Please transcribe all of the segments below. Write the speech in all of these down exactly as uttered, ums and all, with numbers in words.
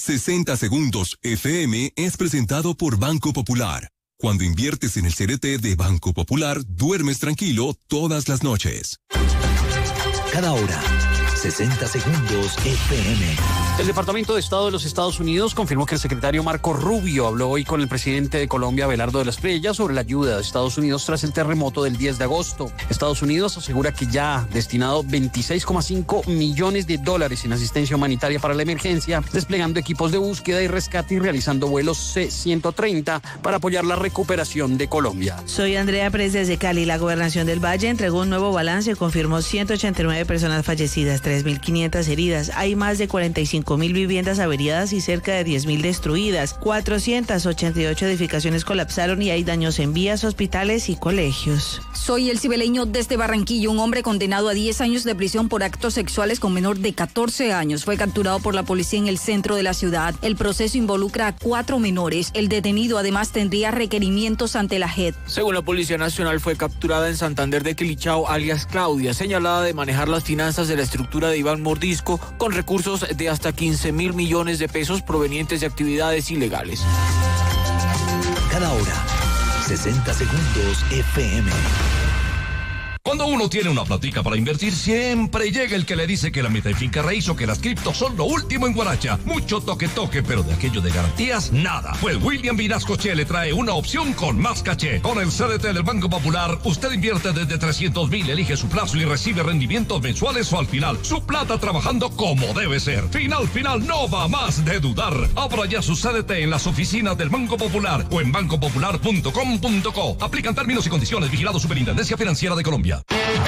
sesenta Segundos F M es presentado por Banco Popular. Cuando inviertes en el C D T de Banco Popular, duermes tranquilo todas las noches. Cada hora, sesenta Segundos F M. El Departamento de Estado de los Estados Unidos confirmó que el secretario Marco Rubio habló hoy con el presidente de Colombia, Abelardo de la Espriella, sobre la ayuda de Estados Unidos tras el terremoto del diez de agosto. Estados Unidos asegura que ya ha destinado veintiséis coma cinco millones de dólares en asistencia humanitaria para la emergencia, desplegando equipos de búsqueda y rescate y realizando vuelos C ciento treinta para apoyar la recuperación de Colombia. Soy Andrea Pérez desde Cali. La Gobernación del Valle entregó un nuevo balance y confirmó ciento ochenta y nueve personas fallecidas, tres mil quinientas heridas. Hay más de cuarenta y cinco mil viviendas averiadas y cerca de diez mil destruidas. cuatrocientas ochenta y ocho edificaciones colapsaron y hay daños en vías, hospitales y colegios. Soy el cibeleño desde Barranquilla. Un hombre condenado a diez años de prisión por actos sexuales con menor de catorce años fue capturado por la policía en el centro de la ciudad. El proceso involucra a cuatro menores. El detenido además tendría requerimientos ante la J E D. Según la Policía Nacional, fue capturada en Santander de Quilichao, alias Claudia, señalada de manejar las finanzas de la estructura de Iván Mordisco con recursos de hasta quince mil millones de pesos provenientes de actividades ilegales. Cada hora, sesenta Segundos F M. Cuando uno tiene una platica para invertir, siempre llega el que le dice que la meta en finca raíz o que las criptos son lo último en Guaracha. Mucho toque-toque, pero de aquello de garantías, nada. Pues William Vinascoche le trae una opción con más caché. Con el C D T del Banco Popular, usted invierte desde trescientos mil, elige su plazo y recibe rendimientos mensuales o al final. Su plata trabajando como debe ser. Final, final, no va más de dudar. Abra ya su C D T en las oficinas del Banco Popular o en banco popular punto com punto co. Aplican términos y condiciones. Vigilado Superintendencia Financiera de Colombia.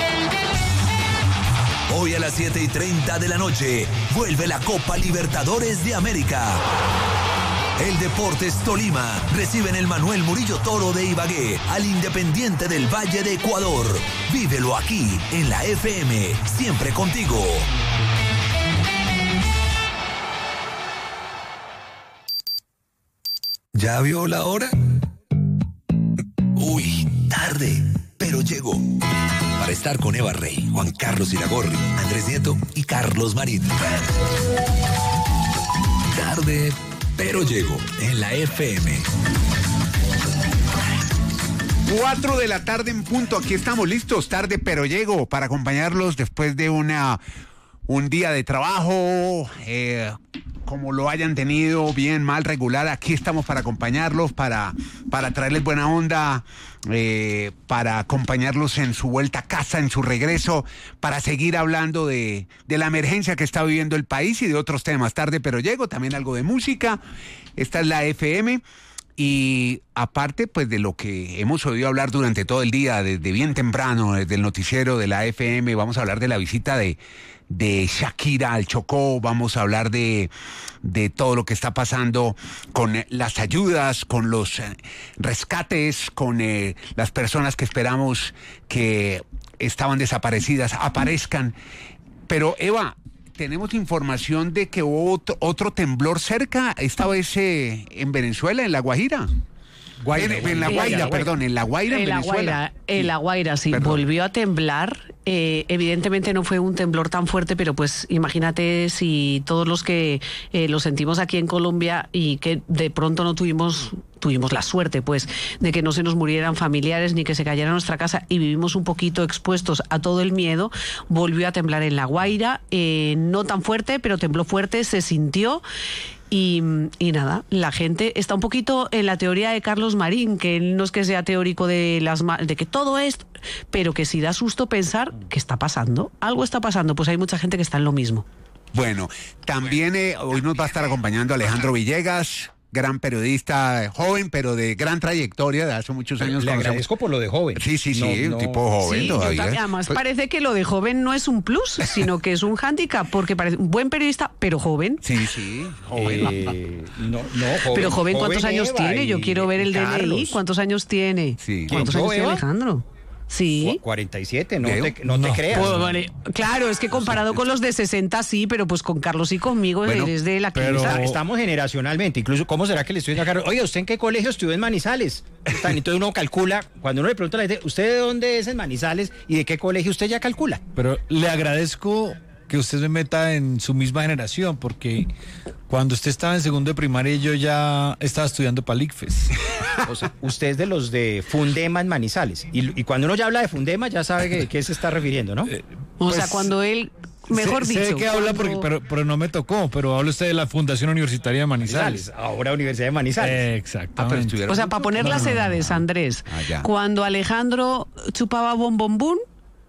Hoy a las siete y treinta de la noche vuelve la Copa Libertadores de América. El Deportes Tolima recibe en el Manuel Murillo Toro de Ibagué al Independiente del Valle de Ecuador. Vívelo aquí en la F M, siempre contigo. ¿Ya vio la hora? Uy, tarde, pero llegó. Para estar con Eva Rey, Juan Carlos Iragorri, Andrés Nieto y Carlos Marín. Tarde, pero llego en la F M. Cuatro de la tarde en punto, aquí estamos listos, tarde pero llego, para acompañarlos después de una un día de trabajo, eh, como lo hayan tenido, bien, mal, regular, aquí estamos para acompañarlos, para, para traerles buena onda, eh, para acompañarlos en su vuelta a casa, en su regreso, para seguir hablando de, de la emergencia que está viviendo el país y de otros temas. Tarde pero llego, también algo de música. Esta es la F M. Y aparte, pues, de lo que hemos oído hablar durante todo el día, desde bien temprano, desde el noticiero de la F M, vamos a hablar de la visita de, de Shakira al Chocó, vamos a hablar de, de todo lo que está pasando con las ayudas, con los eh, rescates, con eh, las personas que esperamos que estaban desaparecidas, aparezcan. Pero, Eva, tenemos información de que hubo otro, otro temblor cerca, esta vez eh, en Venezuela, en La Guajira. Guaira, en, en La Guaira, Guaira, perdón, en La Guaira, en, en Venezuela. La Guaira, en La Guaira, sí, Perdón. volvió a temblar. Eh, evidentemente no fue un temblor tan fuerte, pero pues imagínate si todos los que eh, lo sentimos aquí en Colombia y que de pronto no tuvimos tuvimos la suerte, pues, de que no se nos murieran familiares ni que se cayera nuestra casa y vivimos un poquito expuestos a todo el miedo. Volvió a temblar en La Guaira, eh, no tan fuerte, pero tembló fuerte, se sintió. Y, y nada, la gente está un poquito en la teoría de Carlos Marín, que él no es que sea teórico de las de que todo esto, pero que sí da susto pensar que está pasando, algo está pasando, pues hay mucha gente que está en lo mismo. Bueno, también eh, hoy nos va a estar acompañando Alejandro Villegas, gran periodista, joven, pero de gran trayectoria, de hace muchos años. Le agradezco por lo de joven. Sí, sí, sí, no, un no. tipo joven Sí, todavía. yo también, además Pues, parece que lo de joven no es un plus, sino que es un hándicap, porque parece un buen periodista, pero joven. Sí, sí, joven. Eh, no, no, joven. Pero joven, ¿cuántos joven años Eva tiene? Yo y- quiero ver el y D N I. Carlos. ¿Cuántos años tiene? Sí. ¿Cuántos ¿Quién, años yo, tiene Eva? Alejandro? Sí. cuarenta y siete, no ¿Veo? te, no te No. creas. Pues, vale. Claro, es que comparado con los de sesenta sí, pero pues con Carlos y conmigo Bueno, eres de la Pero quinta. estamos generacionalmente, incluso, ¿cómo será que le estoy diciendo a Carlos? Oye, ¿usted en qué colegio estudió en Manizales? Entonces uno calcula, cuando uno le pregunta a la gente, ¿usted de dónde es en Manizales y de qué colegio usted ya calcula? Pero le agradezco que usted me meta en su misma generación, porque cuando usted estaba en segundo de primaria yo ya estaba estudiando para el ICFES. O sea, usted es de los de Fundema en Manizales. Y, y cuando uno ya habla de Fundema ya sabe que, que se está refiriendo, ¿no? Eh, o pues, sea, cuando él... Mejor sé, dicho. Sé que habla, porque, pero, pero no me tocó, pero habla usted de la Fundación Universitaria de Manizales. Manizales, ahora Universidad de Manizales. Eh, exactamente. Ah, o sea, para poner no, las no, edades, no. Andrés, Ah, cuando Alejandro chupaba bombombún,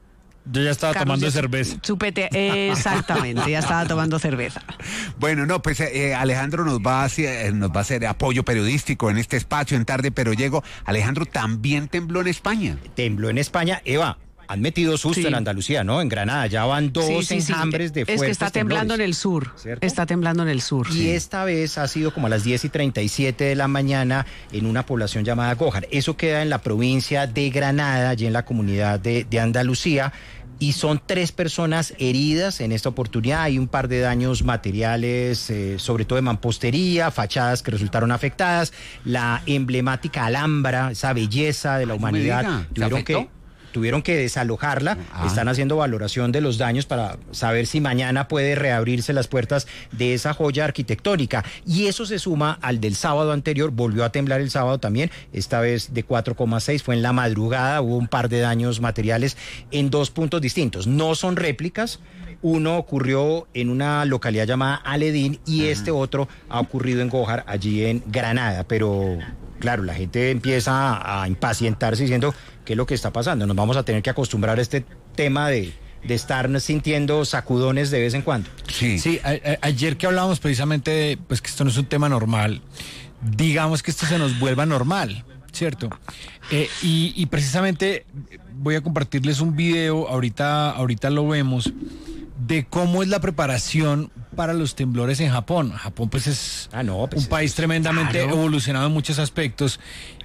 yo ya estaba Carlos tomando ya cerveza. Chupete, exactamente, ya estaba tomando cerveza. Bueno, no, pues eh, Alejandro nos va, a hacer, nos va a hacer apoyo periodístico en este espacio en Tarde Pero Llego. Alejandro, también tembló en España. Tembló en España, Eva. Han metido susto Sí. en Andalucía, ¿no? En Granada ya van dos Sí, sí, sí. enjambres de fuertes Es que está temblando temblores, en el sur. ¿cierto? Está temblando en el sur. Y sí. esta vez ha sido como a las diez y treinta y siete de la mañana en una población llamada Gójar. Eso queda en la provincia de Granada, allí en la comunidad de, de Andalucía. Y son tres personas heridas en esta oportunidad. Hay un par de daños materiales, eh, sobre todo de mampostería, fachadas que resultaron afectadas. La emblemática Alhambra, esa belleza de la Ay, no me humanidad, diga. ¿Se tuvieron afectó? que... Tuvieron que desalojarla, Ah. están haciendo valoración de los daños para saber si mañana puede reabrirse las puertas de esa joya arquitectónica. Y eso se suma al del sábado anterior, volvió a temblar el sábado también, esta vez de cuatro coma seis, fue en la madrugada, hubo un par de daños materiales en dos puntos distintos. No son réplicas, uno ocurrió en una localidad llamada Aledín y uh-huh. este otro ha ocurrido en Gójar, allí en Granada, pero... Claro, la gente empieza a, a impacientarse diciendo qué es lo que está pasando. Nos vamos a tener que acostumbrar a este tema de, de estar sintiendo sacudones de vez en cuando. Sí, sí a, a, ayer que hablábamos precisamente de pues que esto no es un tema normal, digamos que esto se nos vuelva normal, ¿cierto? Eh, y, y precisamente voy a compartirles un video, ahorita, ahorita lo vemos, de cómo es la preparación para los temblores en Japón. Japón pues es ah, no, pues un país es, tremendamente claro. evolucionado en muchos aspectos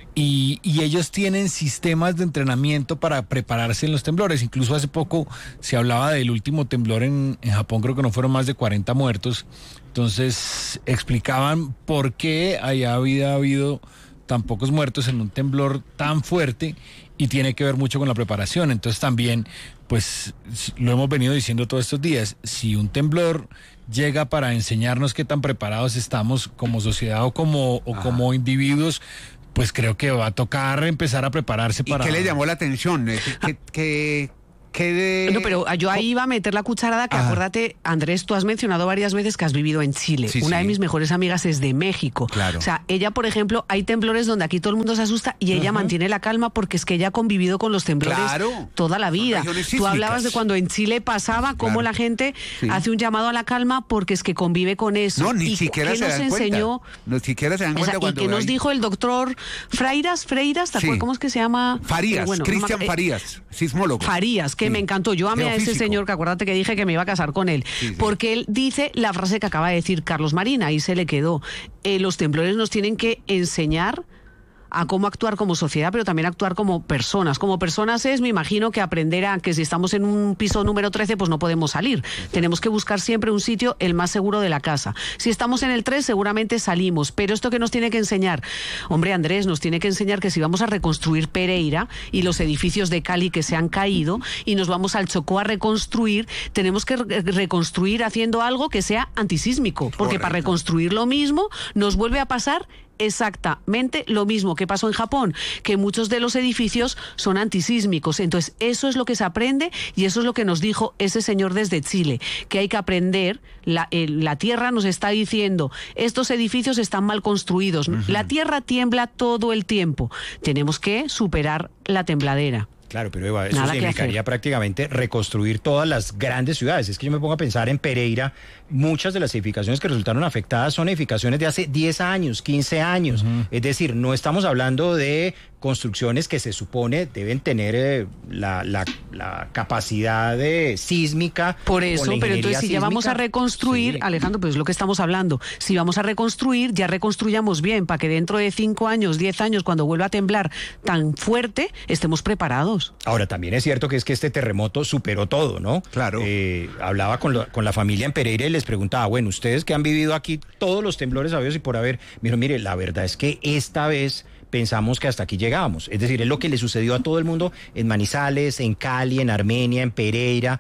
y, y ellos tienen sistemas de entrenamiento para prepararse en los temblores. Incluso hace poco se hablaba del último temblor en, en Japón, creo que no fueron más de cuarenta muertos. Entonces explicaban por qué allá había habido tan pocos muertos en un temblor tan fuerte y tiene que ver mucho con la preparación. Entonces también, pues lo hemos venido diciendo todos estos días, si un temblor llega para enseñarnos qué tan preparados estamos como sociedad o como, o como individuos, pues creo que va a tocar empezar a prepararse para... ¿Y qué le llamó la atención? ¿Qué, qué, qué de... No, pero yo ahí iba a meter la cucharada que, ah. acuérdate, Andrés, tú has mencionado varias veces que has vivido en Chile. Sí, Una sí. de mis mejores amigas es de México. Claro. O sea, ella, por ejemplo, hay temblores donde aquí todo el mundo se asusta y uh-huh. ella mantiene la calma porque es que ella ha convivido con los temblores claro. toda la vida. Tú hablabas de cuando en Chile pasaba, cómo claro. la gente sí. hace un llamado a la calma porque es que convive con eso. No, ni y siquiera ¿qué se nos dan enseñó? cuenta. No, siquiera se dan cuenta. O sea, cuando y que hay... nos dijo el doctor Freiras, Freiras, ¿te acuerdas sí. cómo es que se llama? Farías, bueno, Cristian no, eh, Farías, sismólogo. Farías, que sí. me encantó. Yo amé a ese señor, que acuérdate que dije que me iba a casar con él, sí, sí. porque él dice la frase que acaba de decir Carlos Marín, ahí se le quedó. Eh, los temblores nos tienen que enseñar a cómo actuar como sociedad, pero también actuar como personas. Como personas es, me imagino, que aprender a que si estamos en un piso número trece, pues no podemos salir. Tenemos que buscar siempre un sitio el más seguro de la casa. Si estamos en el tres, seguramente salimos. Pero esto que nos tiene que enseñar, hombre, Andrés, nos tiene que enseñar que si vamos a reconstruir Pereira y los edificios de Cali que se han caído y nos vamos al Chocó a reconstruir, tenemos que re- reconstruir haciendo algo que sea antisísmico. Porque Correcto. Para reconstruir lo mismo nos vuelve a pasar exactamente lo mismo que pasó en Japón, que muchos de los edificios son antisísmicos. Entonces, eso es lo que se aprende y eso es lo que nos dijo ese señor desde Chile, que hay que aprender. La, eh, la tierra nos está diciendo, estos edificios están mal construidos. Uh-huh. La tierra tiembla todo el tiempo. Tenemos que superar la tembladera. Claro, pero Eva, eso Nada significaría prácticamente reconstruir todas las grandes ciudades. Es que yo me pongo a pensar en Pereira, muchas de las edificaciones que resultaron afectadas son edificaciones de hace diez años, quince años. Uh-huh. Es decir, no estamos hablando de construcciones que se supone deben tener eh, la, la, la capacidad de sísmica. Por eso, pero entonces si sísmica, ya vamos a reconstruir, sí. Alejandro, pues es lo que estamos hablando. Si vamos a reconstruir, ya reconstruyamos bien, para que dentro de cinco años, diez años, cuando vuelva a temblar tan fuerte, estemos preparados. Ahora, también es cierto que es que este terremoto superó todo, ¿no? Claro. Eh, hablaba con, lo, con la familia en Pereira y les preguntaba, bueno, ustedes que han vivido aquí todos los temblores habidos y por haber, mire, mire, la verdad es que esta vez pensamos que hasta aquí llegábamos. Es decir, es lo que le sucedió a todo el mundo en Manizales, en Cali, en Armenia, en Pereira.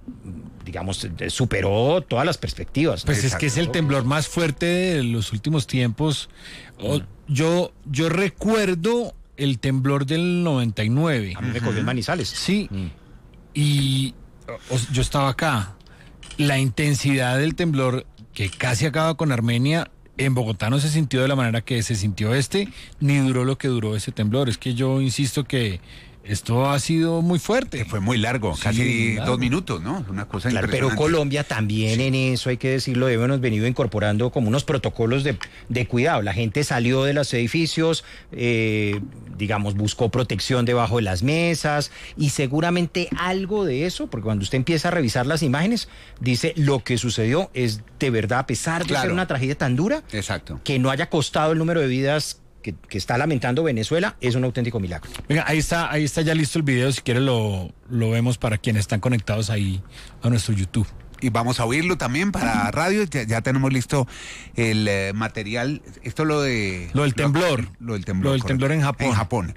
digamos, superó todas las perspectivas. Pues es que es el temblor más fuerte de los últimos tiempos. O, yo, yo recuerdo el temblor del noventa y nueve. A mí me cogió en Manizales. Sí, mm. y o, yo estaba acá. La intensidad del temblor que casi acaba con Armenia, en Bogotá no se sintió de la manera que se sintió este, ni duró lo que duró ese temblor. Es que yo insisto que esto ha sido muy fuerte. Fue muy largo, sí, casi largo. dos minutos, ¿no? Una cosa claro, pero Colombia también sí. en eso, hay que decirlo, hemos venido incorporando como unos protocolos de, de cuidado. La gente salió de los edificios, eh, digamos, buscó protección debajo de las mesas y seguramente algo de eso, porque cuando usted empieza a revisar las imágenes, dice lo que sucedió es de verdad, a pesar de claro. ser una tragedia tan dura, exacto, que no haya costado el número de vidas Que, que está lamentando Venezuela, es un auténtico milagro. Venga, ahí está, ahí está ya listo el video, si quiere lo, lo vemos para quienes están conectados ahí a nuestro YouTube. Y vamos a oírlo también para radio, ya, ya tenemos listo el eh, material, esto lo de... Lo del temblor. Lo, lo del temblor. Lo del temblor en Japón. En Japón.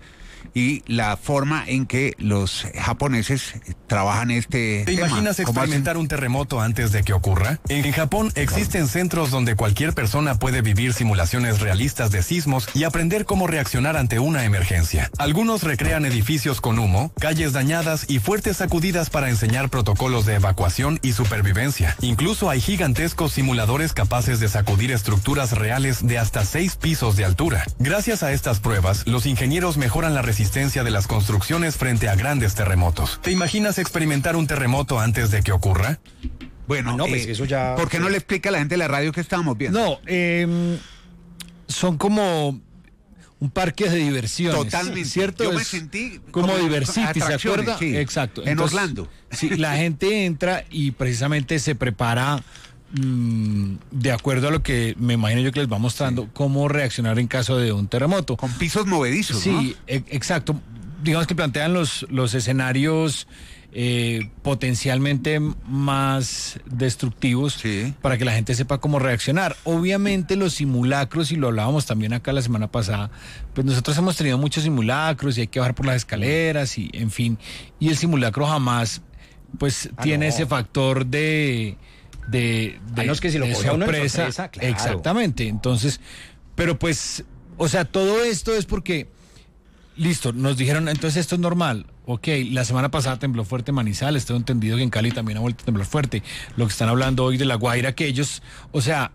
Y la forma en que los japoneses trabajan este ¿Te tema. imaginas experimentar un terremoto antes de que ocurra? En Japón existen centros donde cualquier persona puede vivir simulaciones realistas de sismos y aprender cómo reaccionar ante una emergencia. Algunos recrean edificios con humo, calles dañadas y fuertes sacudidas para enseñar protocolos de evacuación y supervivencia. Incluso hay gigantescos simuladores capaces de sacudir estructuras reales de hasta seis pisos de altura. Gracias a estas pruebas, los ingenieros mejoran la resistencia de las construcciones frente a grandes terremotos. ¿Te imaginas experimentar un terremoto antes de que ocurra? Bueno, no, pues eh, eso ya... ¿por qué no le explica a la gente de la radio que estábamos viendo? No, eh, son como un parque de diversiones. Totalmente. ¿Cierto? Yo me es sentí como, como Diversity, ¿se acuerda? Sí, exacto. En Entonces, Orlando. Sí, la gente entra y precisamente se prepara mmm, de acuerdo a lo que me imagino yo que les va mostrando, sí. cómo reaccionar en caso de un terremoto. Con pisos movedizos, sí, ¿no? Sí, e- exacto. Digamos que plantean los, los escenarios eh, potencialmente más destructivos sí. para que la gente sepa cómo reaccionar. Obviamente los simulacros, y lo hablábamos también acá la semana pasada, pues nosotros hemos tenido muchos simulacros y hay que bajar por las escaleras y en fin, y el simulacro jamás pues ah, tiene no. ese factor de de, de, no, es que si lo de sorpresa, sorpresa claro. Exactamente. Entonces, pero pues, o sea, todo esto es porque listo, nos dijeron, entonces esto es normal. Ok, la semana pasada tembló fuerte Manizales, tengo entendido que en Cali también ha vuelto a temblar fuerte. Lo que están hablando hoy de La Guaira, que ellos, o sea,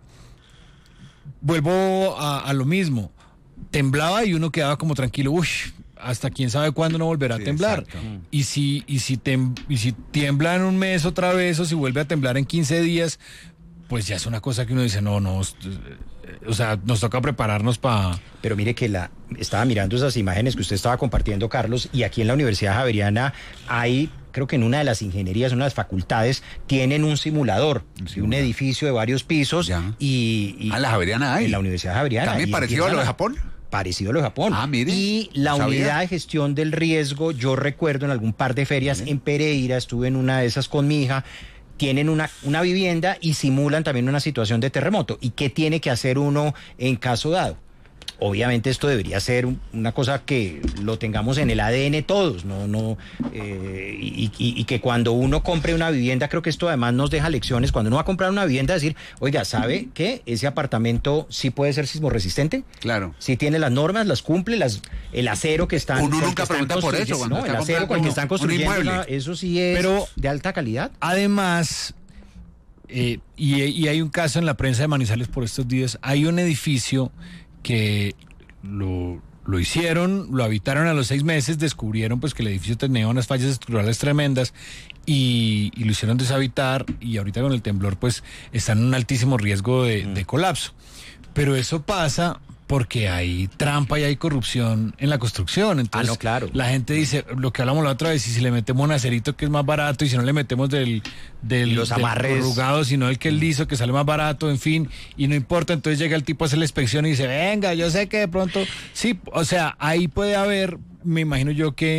vuelvo a, a lo mismo. Temblaba y uno quedaba como tranquilo, uy, hasta quién sabe cuándo no volverá sí, a temblar. Exacto. Y si, y, si tem, y si tiembla en un mes otra vez, o si vuelve a temblar en quince días, pues ya es una cosa que uno dice, no, no, o sea, nos toca prepararnos para... Pero mire que la estaba mirando esas imágenes que usted estaba compartiendo, Carlos, y aquí en la Universidad Javeriana hay, creo que en una de las ingenierías, una de las facultades, tienen un simulador, sí, un edificio de varios pisos. Ya. Y, y... ¿Ah, la Javeriana hay? En la Universidad Javeriana. ¿También parecido a lo de Japón? Parecido a lo de Japón. Ah, mire. Y la ¿sabía? Unidad de Gestión del Riesgo, yo recuerdo en algún par de ferias ¿sí? en Pereira, estuve en una de esas con mi hija, tienen una, una vivienda y simulan también una situación de terremoto. ¿Y qué tiene que hacer uno en caso dado? Obviamente esto debería ser un, una cosa que lo tengamos en el A D N todos, no, no, eh, y, y, y que cuando uno compre una vivienda, creo que esto además nos deja lecciones, cuando uno va a comprar una vivienda, decir, oiga, ¿sabe qué? Ese apartamento sí puede ser sismorresistente. Claro. Sí tiene las normas, las cumple, las, el acero que están... Uno nunca pregunta por eso. No, el acero con el que están construyendo, una, eso sí es pero, de alta calidad. Además, eh, y, y hay un caso en la prensa de Manizales por estos días, hay un edificio que lo, lo hicieron, lo habitaron a los seis meses, descubrieron pues que el edificio tenía unas fallas estructurales tremendas y, y lo hicieron deshabitar y ahorita con el temblor pues están en un altísimo riesgo de, mm. de colapso. Pero eso pasa porque hay trampa y hay corrupción en la construcción. Entonces, ah, no, claro. La gente dice, lo que hablamos la otra vez, y si le metemos un acerito que es más barato, y si no le metemos del, del, los amarres del corrugado, sino el que es liso, que sale más barato, en fin, y no importa, entonces llega el tipo a hacer la inspección y dice, venga, yo sé que de pronto, sí, o sea, ahí puede haber, me imagino yo que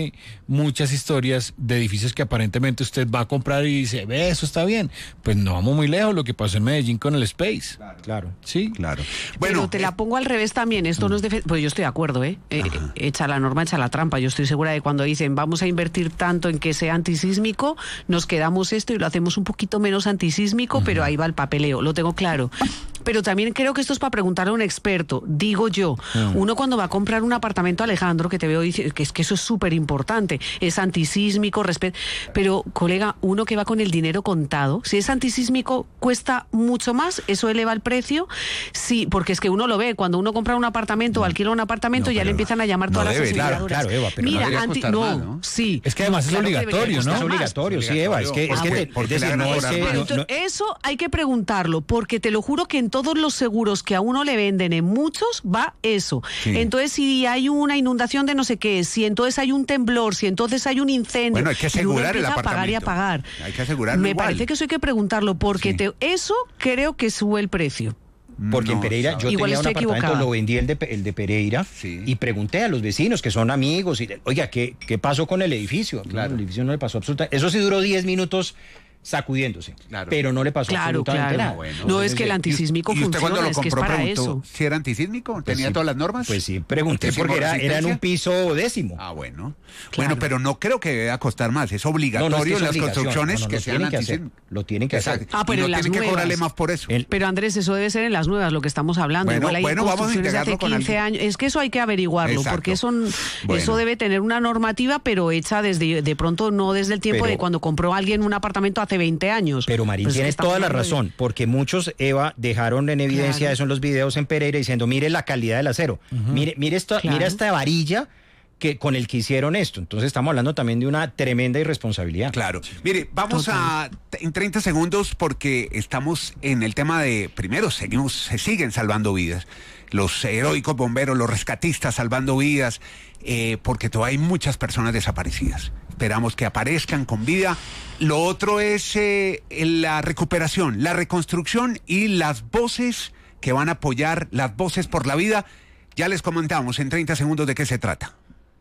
muchas historias de edificios que aparentemente usted va a comprar y dice, ve, eso está bien. Pues no vamos muy lejos, lo que pasó en Medellín con el Space. Claro. claro. Sí. Claro. Bueno, pero te la pongo al revés también, esto no es de... Pues yo estoy de acuerdo, ¿eh? eh echa la norma, echa la trampa. Yo estoy segura de cuando dicen, vamos a invertir tanto en que sea antisísmico, nos quedamos esto y lo hacemos un poquito menos antisísmico, uh-huh. pero ahí va el papeleo, lo tengo claro. Pero también creo que esto es para preguntarle a un experto, digo yo. Uh-huh. Uno cuando va a comprar un apartamento, Alejandro, que te veo diciendo que es que eso es súper importante, es antisísmico, respeto. Pero, colega, uno que va con el dinero contado, si es antisísmico, cuesta mucho más, eso eleva el precio. Sí, porque es que uno lo ve, cuando uno compra un apartamento o alquila un apartamento, no, ya le empiezan a llamar no todas debe, las aseguradoras. Claro, claro, Eva, pero Mira, no, anti, no, más, ¿no? Sí. Es que además es claro obligatorio, ¿no? Es obligatorio, sí, Eva, es que, es ah, que bueno, te, es decir, no es que, pero no, no, eso hay que preguntarlo, porque te lo juro que en todos los seguros que a uno le venden, en muchos, va eso. Sí. Entonces, si hay una inundación de no sé qué, si entonces hay un temblor, si entonces hay un incendio, bueno, hay que asegurar y uno el apartamento. A pagar y a pagar. Hay que asegurarlo Me igual. parece que eso hay que preguntarlo, porque sí. te, eso creo que sube el precio. Porque no, en Pereira ¿sabes? yo Igual tenía un apartamento, equivocada. lo vendí el de, el de Pereira sí. y pregunté a los vecinos que son amigos, y, oiga, ¿qué, ¿qué pasó con el edificio? Claro. El edificio no le pasó absolutamente. Eso sí duró diez minutos sacudiéndose, claro. pero no le pasó claro, absolutamente claro. nada. Bueno, no, es que el antisísmico ¿Y usted funciona, cuando lo es que es compró para preguntó eso. si era antisísmico? ¿Tenía pues sí, todas las normas? Pues sí, pregunté porque era, era en un piso décimo. Ah, bueno. Claro. Bueno, pero no creo que deba costar más. Es obligatorio no, no, es que es en las obligación. construcciones no, no, que lo sean tienen que hacer. antisísmicos. Lo tienen que hacer. Ah, pero y no en las tienen nuevas. que cobrarle más por eso. El, pero Andrés, eso debe ser en las nuevas, lo que estamos hablando. Bueno, Igual hay bueno, vamos a construcciones de hace quince años. Es que eso hay que averiguarlo, exacto. porque eso, bueno. eso debe tener una normativa, pero hecha desde, de pronto no desde el tiempo pero, de cuando compró alguien un apartamento hace veinte años. Pero Marín, pues tienes toda la razón, de... porque muchos, Eva, dejaron en evidencia claro. eso en los videos en Pereira diciendo, mire la calidad del acero, uh-huh. mire, mire, esta, claro. mire esta varilla que con el que hicieron esto. Entonces estamos hablando también de una tremenda irresponsabilidad. Claro. Mire, vamos Total. a en treinta segundos porque estamos en el tema de, primero, seguimos, se siguen salvando vidas. Los heroicos bomberos, los rescatistas salvando vidas, eh, porque todavía hay muchas personas desaparecidas. Esperamos que aparezcan con vida. Lo otro es eh, la recuperación, la reconstrucción y las voces que van a apoyar, las voces por la vida. Ya les comentamos en treinta segundos de qué se trata.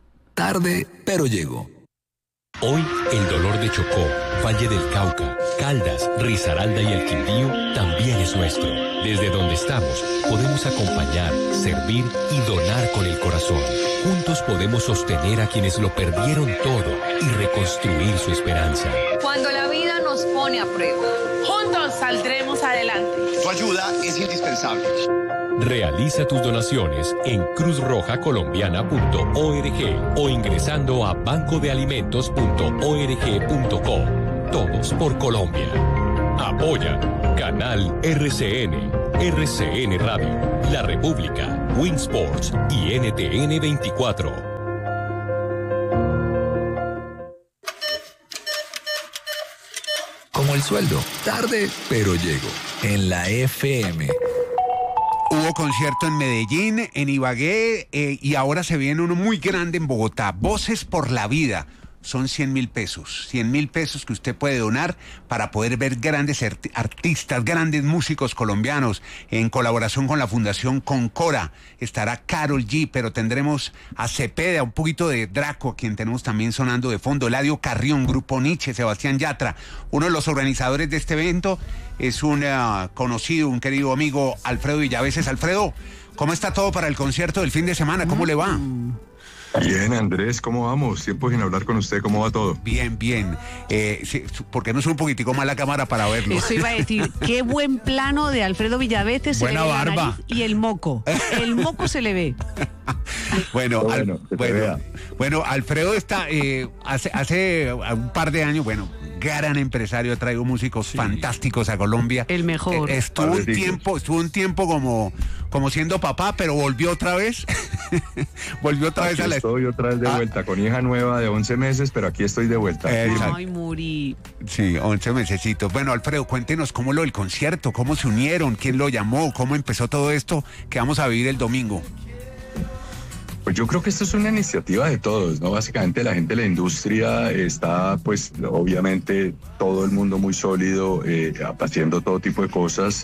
Tarde, pero llego. Hoy el dolor de Chocó, Valle del Cauca, Caldas, Risaralda y el Quindío también es nuestro. Desde donde estamos, podemos acompañar, servir y donar con el corazón. Juntos podemos sostener a quienes lo perdieron todo y reconstruir su esperanza. Cuando la vida nos pone a prueba, juntos saldremos adelante. Tu ayuda es indispensable. Realiza tus donaciones en cruz roja colombiana punto org o ingresando a banco de alimentos punto org punto co. Todos por Colombia. Apoya Canal R C N, R C N Radio, La República, Winsports y N T N veinticuatro. Como el sueldo, tarde, pero llego. En la F M. Hubo concierto en Medellín, en Ibagué, eh, y ahora se viene uno muy grande en Bogotá. Voces por la Vida. Son cien mil pesos. cien mil pesos que usted puede donar para poder ver grandes arti- artistas, grandes músicos colombianos. En colaboración con la Fundación Concora estará Karol G, pero tendremos a Cepeda, un poquito de Draco, a quien tenemos también sonando de fondo. Eladio Carrión, Grupo Nietzsche, Sebastián Yatra. Uno de los organizadores de este evento es un uh, conocido, un querido amigo, Alfredo Villaveses. Alfredo, ¿cómo está todo para el concierto del fin de semana? ¿Cómo le va? Bien, Andrés, ¿cómo vamos? Tiempo sin hablar con usted, ¿cómo va todo? Bien, bien. Eh, sí, ¿por qué no sube un poquitico más la cámara para verlo? Eso iba a decir, qué buen plano de Alfredo Villaveses. Buena se le ve barba. La nariz y el moco. El moco se le ve. Bueno, bueno, al, bueno, bueno, Alfredo está, eh, hace, hace un par de años, bueno, gran empresario, ha traído músicos sí. fantásticos a Colombia. El mejor. Eh, estuvo un tiempo, estuvo un tiempo como, como siendo papá, pero volvió otra vez. volvió otra aquí vez a la... Estoy otra vez de ah. vuelta, con hija nueva de once meses, pero aquí estoy de vuelta. Eh, Ay, Muri. Sí, once mesecitos. Bueno, Alfredo, cuéntenos cómo lo del concierto, cómo se unieron, quién lo llamó, cómo empezó todo esto que vamos a vivir el domingo. Pues yo creo que esto es una iniciativa de todos, ¿no? Básicamente la gente de la industria está, pues, obviamente todo el mundo muy sólido, eh, haciendo todo tipo de cosas.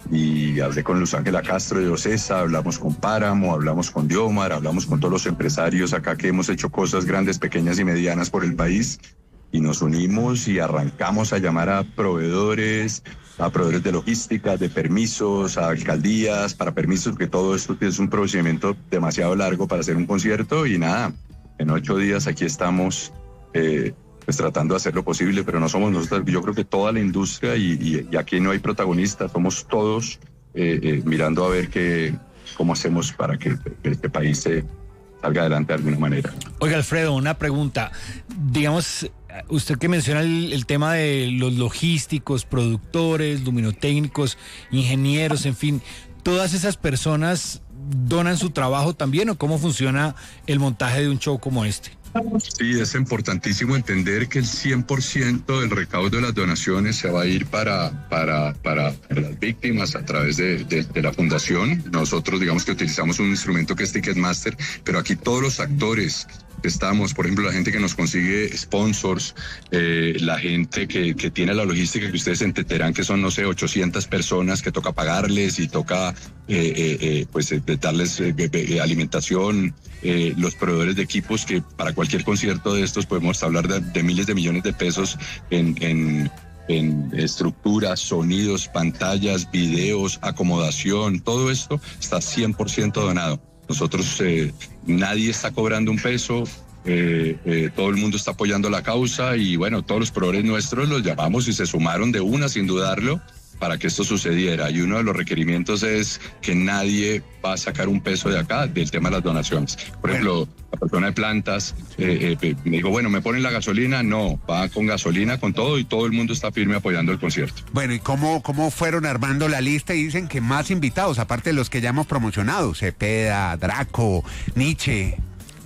y hablé con Luz Ángela Castro de Ocesa, hablamos con Páramo, hablamos con Diomar, hablamos con todos los empresarios acá que hemos hecho cosas grandes, pequeñas y medianas por el país, y nos unimos y arrancamos a llamar a proveedores, a proveedores de logística, de permisos, a alcaldías para permisos, porque todo esto es un procedimiento demasiado largo para hacer un concierto, y nada, en ocho días aquí estamos eh, pues tratando de hacer lo posible, pero no somos nosotros, yo creo que toda la industria y, y, y aquí no hay protagonistas, somos todos eh, eh, mirando a ver qué, cómo hacemos para que, que este país se salga adelante de alguna manera. Oiga, Alfredo, una pregunta, digamos, usted que menciona el, el tema de los logísticos, productores, luminotécnicos, ingenieros, en fin, ¿todas esas personas donan su trabajo también o cómo funciona el montaje de un show como este? Sí, es importantísimo entender que el cien por ciento del recaudo de las donaciones se va a ir para, para, para las víctimas a través de, de, de la fundación. Nosotros digamos que utilizamos un instrumento que es Ticketmaster, pero aquí todos los actores estamos, por ejemplo, la gente que nos consigue sponsors, eh, la gente que, que tiene la logística, que ustedes entenderán que son, no sé, ochocientas personas que toca pagarles y toca eh, eh, eh, pues eh, darles eh, eh, alimentación, eh, los proveedores de equipos que para cualquier concierto de estos podemos hablar de, de miles de millones de pesos en, en, en estructuras, sonidos, pantallas, videos, acomodación, todo esto está cien por ciento donado. Nosotros, eh, nadie está cobrando un peso, eh, eh, todo el mundo está apoyando la causa y bueno, todos los proveedores nuestros los llamamos y se sumaron de una sin dudarlo para que esto sucediera. Y uno de los requerimientos es que nadie va a sacar un peso de acá del tema de las donaciones. Por ejemplo, la persona de plantas eh, eh, me dijo, bueno, ¿me ponen la gasolina? No, va con gasolina, con todo y todo el mundo está firme apoyando el concierto. Bueno, ¿y cómo, cómo fueron armando la lista? Y dicen que más invitados, aparte de los que ya hemos promocionado, Cepeda, Draco, Nietzsche.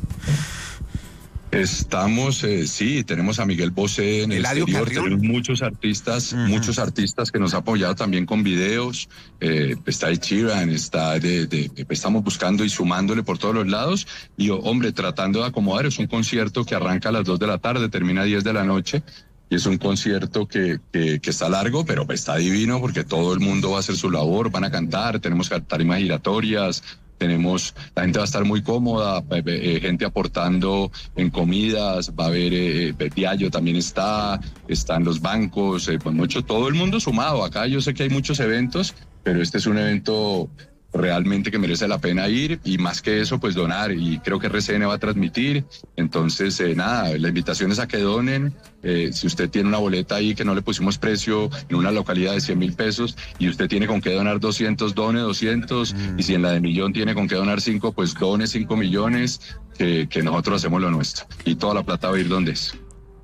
Estamos, eh, sí, tenemos a Miguel Bosé en el Eladio exterior, Carrión. tenemos muchos artistas, uh-huh. muchos artistas que nos han apoyado también con videos, eh, está Ed Sheeran, está de, de, de, estamos buscando y sumándole por todos los lados, y hombre, tratando de acomodar, es un concierto que arranca a las dos de la tarde, termina a diez de la noche, y es un concierto que, que, que está largo, pero está divino porque todo el mundo va a hacer su labor, van a cantar, tenemos tarimas giratorias, tenemos, la gente va a estar muy cómoda, eh, eh, gente aportando en comidas, va a haber, eh, Diallo también está, están los bancos, eh, pues mucho, todo el mundo sumado. Acá yo sé que hay muchos eventos, pero este es un evento realmente que merece la pena ir y más que eso, pues donar, y creo que R C N va a transmitir. Entonces, eh, nada, la invitación es a que donen. Eh, si usted tiene una boleta ahí que no le pusimos precio en una localidad de cien mil pesos y usted tiene con qué donar doscientos, done doscientos, mm. y si en la de millón tiene con qué donar cinco, pues done cinco millones, que, que nosotros hacemos lo nuestro y toda la plata va a ir donde es.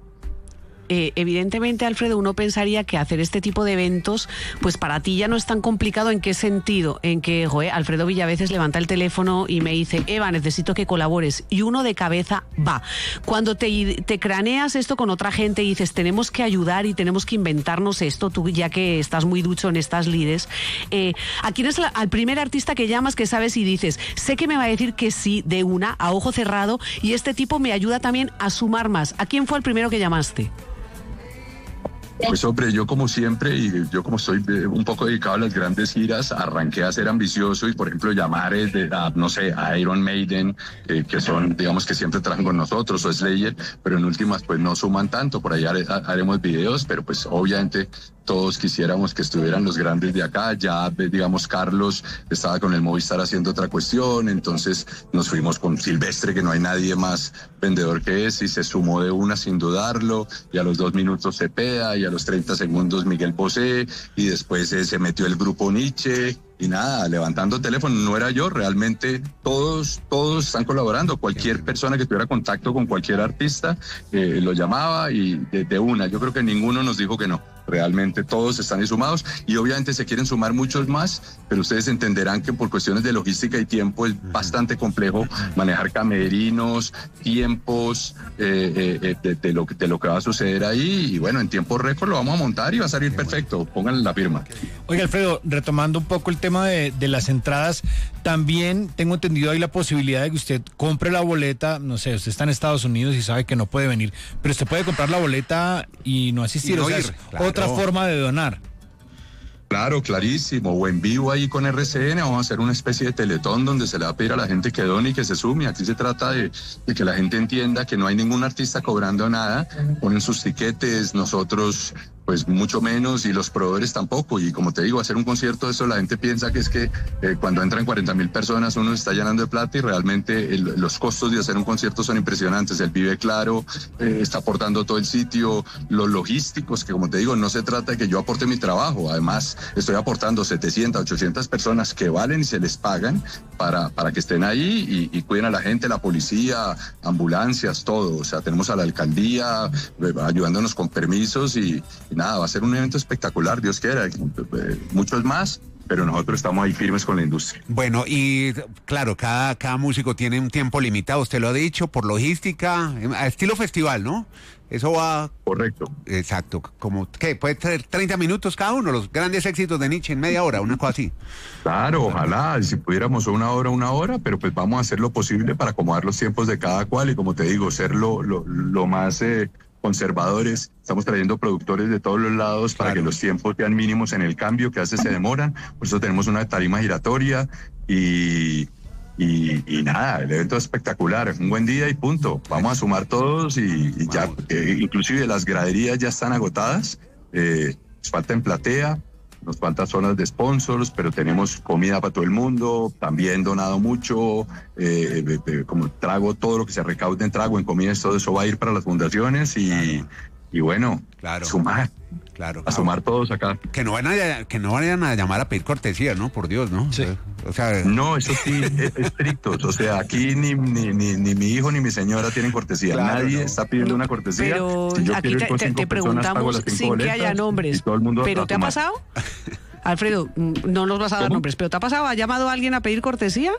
Eh, evidentemente, Alfredo, uno pensaría que hacer este tipo de eventos, pues para ti ya no es tan complicado. ¿En qué sentido? En que, joder, Alfredo Villa a veces levanta el teléfono y me dice, Eva, necesito que colabores, y uno de cabeza va. Cuando te, te craneas esto con otra gente y dices, tenemos que ayudar y tenemos que inventarnos esto, tú ya que estás muy ducho en estas lides, eh, ¿a quién es la, al primer artista que llamas, que sabes y dices, sé que me va a decir que sí de una, a ojo cerrado, y este tipo me ayuda también a sumar más? ¿A quién fue el primero que llamaste? Pues hombre, yo como siempre, y yo como estoy un poco dedicado a las grandes giras, arranqué a ser ambicioso y por ejemplo llamar de, a, no sé, a Iron Maiden, eh, que son, digamos que siempre trabajan con nosotros, o Slayer, pero en últimas pues no suman tanto. Por ahí haremos videos, pero pues obviamente todos quisiéramos que estuvieran los grandes de acá. Ya, digamos, Carlos estaba con el Movistar haciendo otra cuestión, entonces nos fuimos con Silvestre, que no hay nadie más vendedor que ese, y se sumó de una sin dudarlo, y a los dos minutos Cepeda, y a los treinta segundos Miguel Bosé, y después eh, se metió el grupo Nietzsche, y nada, levantando el teléfono. No era yo, realmente todos, todos están colaborando. Cualquier persona que tuviera contacto con cualquier artista eh, lo llamaba y de, de una, yo creo que ninguno nos dijo que no. Realmente todos están ahí sumados y obviamente se quieren sumar muchos más, pero ustedes entenderán que por cuestiones de logística y tiempo es bastante complejo manejar camerinos, tiempos eh, eh, de, de, lo, de lo que va a suceder ahí, y bueno, en tiempo récord lo vamos a montar y va a salir perfecto. Pónganle la firma. Oiga, Alfredo, retomando un poco el tema de, de las entradas, también tengo entendido ahí la posibilidad de que usted compre la boleta, no sé, usted está en Estados Unidos y sabe que no puede venir, pero usted puede comprar la boleta y no asistir, y no o sea, ir, es claro. Otra forma de donar. Claro, clarísimo, o en vivo ahí con R C N, vamos a hacer una especie de teletón donde se le va a pedir a la gente que done y que se sume. Aquí se trata de, de que la gente entienda que no hay ningún artista cobrando nada, ponen sus tiquetes, nosotros pues mucho menos y los proveedores tampoco. Y como te digo, hacer un concierto, eso la gente piensa que es que eh, cuando entran cuarenta mil personas uno se está llenando de plata y realmente el, los costos de hacer un concierto son impresionantes. El Vive Claro eh, está aportando todo el sitio, los logísticos, que como te digo, no se trata de que yo aporte mi trabajo, además estoy aportando setecientas, ochocientas personas que valen y se les pagan para, para que estén ahí y, y cuiden a la gente, la policía, ambulancias, todo. O sea, tenemos a la alcaldía eh, ayudándonos con permisos y, y nada, va a ser un evento espectacular, Dios quiera, eh, muchos más, pero nosotros estamos ahí firmes con la industria. Bueno, y claro, cada, cada músico tiene un tiempo limitado, usted lo ha dicho, por logística, a estilo festival, ¿no? Eso va... Correcto. Exacto. Como, ¿qué? ¿Puede ser treinta minutos cada uno? Los grandes éxitos de Nietzsche en media hora, una cosa así. Claro, ojalá, si pudiéramos una hora, una hora, pero pues vamos a hacer lo posible para acomodar los tiempos de cada cual y como te digo, ser lo, lo, lo más... Eh, conservadores, estamos trayendo productores de todos los lados para claro. que los tiempos sean mínimos en el cambio, que a veces se demoran, por eso tenemos una tarima giratoria y, y, y nada, el evento es espectacular, un buen día y punto, vamos a sumar todos y, y ya, eh, inclusive las graderías ya están agotadas, eh, nos falta en platea, nos faltan zonas de sponsors, pero tenemos comida para todo el mundo, también donado mucho, eh, de, de, como trago, todo lo que se recaude en trago, en comidas, todo eso va a ir para las fundaciones y, claro. y bueno, claro. sumar. Claro, a claro. sumar todos acá. Que no, van a, que no vayan a llamar a pedir cortesía, ¿no? Por Dios, ¿no? Sí. O sea, no, eso sí, es estrictos. O sea, aquí ni, ni, ni, ni mi hijo ni mi señora tienen cortesía. Claro, Nadie no. está pidiendo no, una cortesía. Pero si yo aquí te, te, te preguntamos sin que haya nombres. ¿Pero te ha pasado? Alfredo, no nos vas a dar ¿Cómo? nombres, pero ¿te ha pasado? ¿Ha llamado a alguien a pedir cortesía?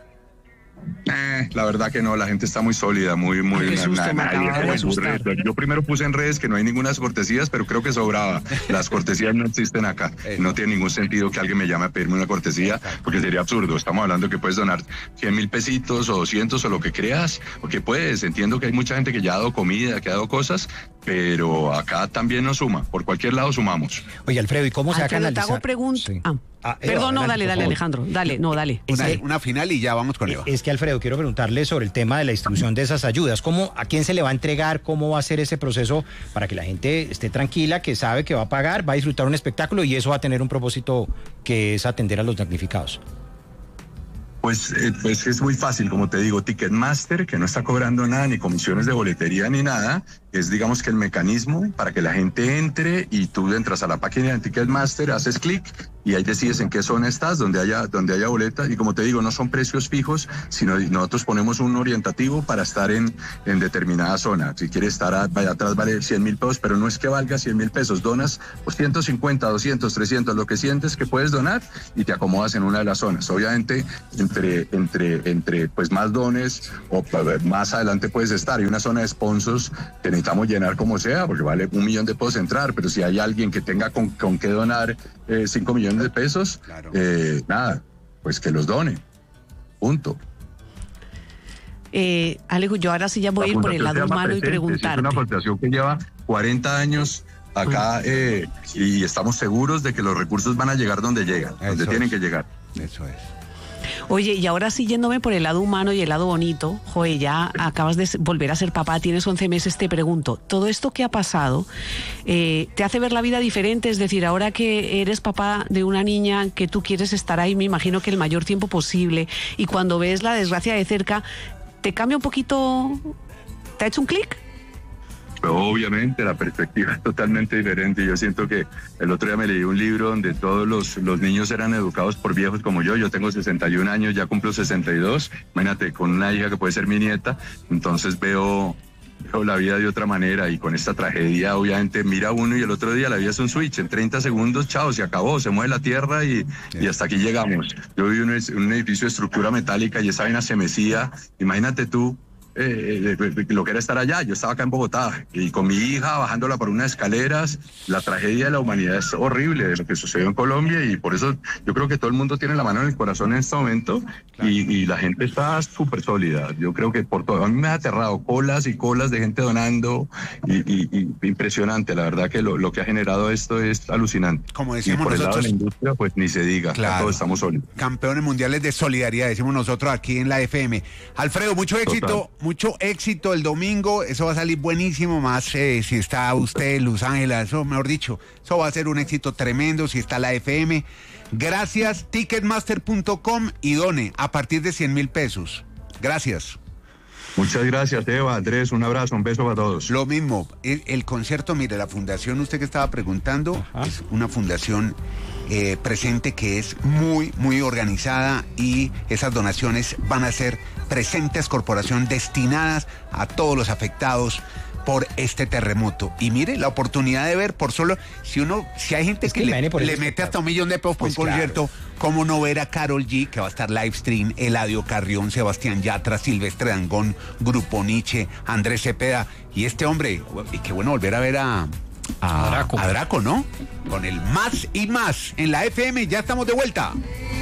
Eh, la verdad que no, la gente está muy sólida, muy, muy... Ay, susto, na, nadie, yo primero puse en redes que no hay ninguna cortesías, pero creo que sobraba. Las cortesías no existen acá. No tiene ningún sentido que alguien me llame a pedirme una cortesía, porque sería absurdo. Estamos hablando que puedes donar cien mil pesitos o doscientos o lo que creas, o que puedes. Entiendo que hay mucha gente que ya ha dado comida, que ha dado cosas, pero acá también nos suma. Por cualquier lado sumamos. Oye, Alfredo, ¿y cómo se ha canalizado? Te hago preguntas. Sí. Ah. Ah, Eva, Perdón, no, dale, dale, Alejandro, dale, no, dale. Una, una final y ya vamos con Eva. Es que, Alfredo, quiero preguntarle sobre el tema de la distribución de esas ayudas. ¿Cómo, a quién se le va a entregar? ¿Cómo va a ser ese proceso para que la gente esté tranquila, que sabe que va a pagar, va a disfrutar un espectáculo y eso va a tener un propósito que es atender a los damnificados? Pues, eh, pues es muy fácil, como te digo, Ticketmaster, que no está cobrando nada, ni comisiones de boletería, ni nada, es digamos que el mecanismo para que la gente entre y tú entras a la página de Ticketmaster, haces clic y ahí decides en qué zona estás, donde haya, donde haya boletas y como te digo, no son precios fijos, sino nosotros ponemos un orientativo para estar en, en determinada zona. Si quieres estar a, allá atrás vale cien mil pesos, pero no es que valga cien mil pesos, donas pues ciento cincuenta, doscientos, trescientos, lo que sientes que puedes donar y te acomodas en una de las zonas. Obviamente, entre, entre, entre pues más dones o más adelante puedes estar. Hay una zona de sponsors que necesitamos llenar como sea, porque vale un millón de pesos entrar, pero si hay alguien que tenga con, con qué donar eh, cinco millones de pesos, claro. eh, nada, pues que los done, punto. Eh, Alejo, yo ahora sí ya voy a ir por el lado humano y preguntarte. Es una fundación que lleva cuarenta años acá eh, y estamos seguros de que los recursos van a llegar donde llegan, Eso donde es. tienen que llegar. Eso es. Oye, y ahora sí yéndome por el lado humano y el lado bonito, Joe, ya acabas de volver a ser papá, tienes once meses, te pregunto, ¿todo esto que ha pasado eh, te hace ver la vida diferente? Es decir, ahora que eres papá de una niña que tú quieres estar ahí, me imagino que el mayor tiempo posible, y cuando ves la desgracia de cerca, ¿te cambia un poquito? ¿Te ha hecho un clic? Obviamente la perspectiva es totalmente diferente. Yo siento que el otro día me leí un libro donde todos los, los niños eran educados por viejos como yo. Yo tengo sesenta y un años, ya cumplo sesenta y dos. Imagínate, con una hija que puede ser mi nieta. Entonces veo, veo la vida de otra manera y con esta tragedia obviamente mira uno y el otro día la vida es un switch. En treinta segundos, chao, se acabó, se mueve la tierra y, y hasta aquí llegamos. Yo vivo en un, un edificio de estructura metálica y esa vaina se mecía. Imagínate tú. eh, eh, lo que era estar allá. Yo estaba acá en Bogotá y con mi hija bajándola por unas escaleras. La tragedia de la humanidad es horrible de lo que sucedió en Colombia y por eso yo creo que todo el mundo tiene la mano en el corazón en este momento. Claro. y, y la gente está súper sólida. Yo creo que por todo, a mí me ha aterrado colas y colas de gente donando y, y, y impresionante. La verdad que lo, lo que ha generado esto es alucinante. Como decimos y por nosotros, el lado de la industria, pues ni se diga. Claro. Todos estamos sólidos. Campeones mundiales de solidaridad, decimos nosotros aquí en la F M. Alfredo, mucho éxito, Total. mucho éxito el domingo. Eso va a salir buenísimo, más eh, si está usted en Los Ángeles, eso mejor dicho, eso va a ser un éxito tremendo si está la F M. Gracias, ticketmaster punto com y done a partir de cien mil pesos. Gracias. Muchas gracias, Eva, Andrés, un abrazo, un beso para todos. Lo mismo, el, el concierto, mire, la fundación, usted que estaba preguntando, Ajá. es una fundación eh, presente que es muy, muy organizada y esas donaciones van a ser presentes, corporación, destinadas a todos los afectados por este terremoto. Y mire, la oportunidad de ver por solo, si uno, si hay gente que, que le, le mete hasta un millón de pesos por pues un concierto, claro. ¿Cómo no ver a Karol G, que va a estar live stream, Eladio Carrión, Sebastián Yatra, Silvestre Dangond, Grupo Nietzsche, Andrés Cepeda, y este hombre, y qué bueno volver a ver a, a, a Draco, a Draco, ¿no? Con el Más y Más en la F M, ya estamos de vuelta.